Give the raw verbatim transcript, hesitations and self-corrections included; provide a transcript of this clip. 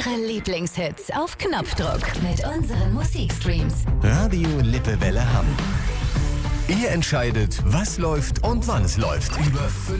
Eure Lieblingshits auf Knopfdruck mit unseren Musikstreams. Radio Lippewelle Hamm. Ihr entscheidet, was läuft und wann es läuft. Über